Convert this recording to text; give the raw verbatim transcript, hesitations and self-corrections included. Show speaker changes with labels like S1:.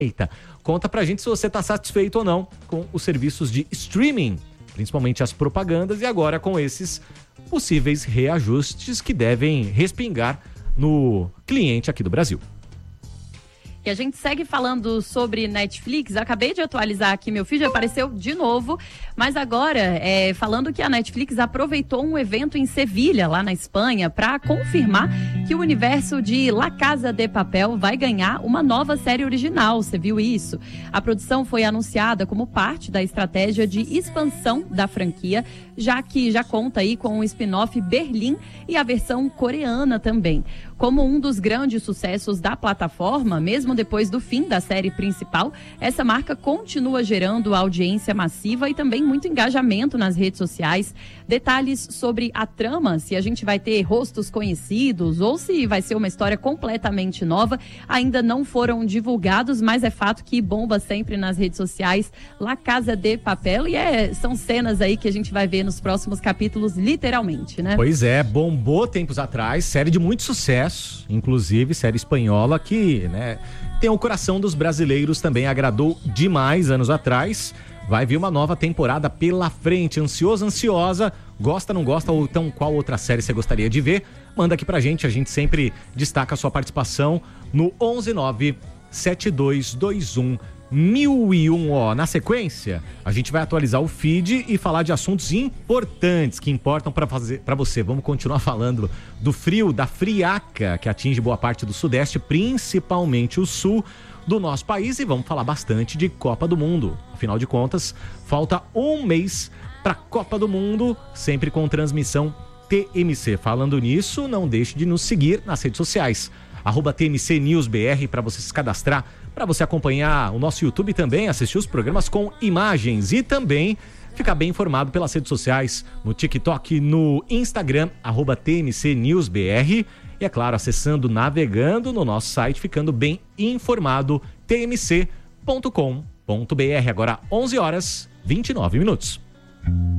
S1: Eita, conta pra gente se você tá satisfeito ou não com os serviços de streaming, principalmente as propagandas, e agora com esses possíveis reajustes que devem respingar no cliente aqui do Brasil.
S2: E a gente segue falando sobre Netflix. Acabei de atualizar aqui, meu feed apareceu de novo, mas agora é, falando que a Netflix aproveitou um evento em Sevilha, lá na Espanha, para confirmar que o universo de La Casa de Papel vai ganhar uma nova série original. Você viu isso? A produção foi anunciada como parte da estratégia de expansão da franquia, já que já conta aí com o spin-off Berlim e a versão coreana também. Como um dos grandes sucessos da plataforma, mesmo depois do fim da série principal, essa marca continua gerando audiência massiva e também muito engajamento nas redes sociais. Detalhes sobre a trama, se a gente vai ter rostos conhecidos ou se vai ser uma história completamente nova, ainda não foram divulgados, mas é fato que bomba sempre nas redes sociais La Casa de Papel, e é, são cenas aí que a gente vai ver nos próximos capítulos, literalmente, né?
S1: Pois é, bombou tempos atrás, série de muito sucesso, inclusive série espanhola que, né, tem o coração dos brasileiros, também agradou demais anos atrás. Vai vir uma nova temporada pela frente, ansioso, ansiosa, gosta, não gosta, ou então qual outra série você gostaria de ver? Manda aqui pra gente, a gente sempre destaca a sua participação no onze nove sete dois dois um mil e um. Ó, na sequência, a gente vai atualizar o feed e falar de assuntos importantes que importam para fazer para você. Vamos continuar falando do frio, da friaca que atinge boa parte do Sudeste, principalmente o Sul do nosso país, e vamos falar bastante de Copa do Mundo. Afinal de contas, falta um mês para a Copa do Mundo, sempre com transmissão T M C. Falando nisso, não deixe de nos seguir nas redes sociais, arroba T M C News B R, para você se cadastrar, para você acompanhar o nosso YouTube também, assistir os programas com imagens e também ficar bem informado pelas redes sociais, no TikTok, no Instagram, arroba T M C News B R, e é claro, acessando, navegando no nosso site, ficando bem informado, t m c ponto com ponto b r. Agora onze horas e vinte e nove minutos.